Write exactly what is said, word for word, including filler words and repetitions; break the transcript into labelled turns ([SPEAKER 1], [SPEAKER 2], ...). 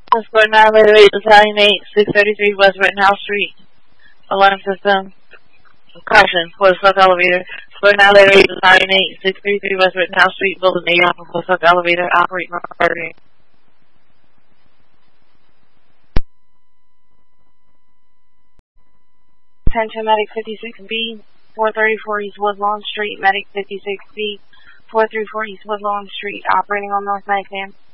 [SPEAKER 1] Square nine, later eight, Battalion eight, six thirty-three West Rittenhouse Street. Alarm system. Caution, full truck elevator. Square nine, later eight, Battalion eight, six thirty-three West Rittenhouse Street, building eight off full truck elevator, operate recording.
[SPEAKER 2] Attention, Medic fifty-six B, four thirty-four East Woodlawn Street, Medic fifty-six B, four thirty-four East Woodlawn Street, operating on North Macon.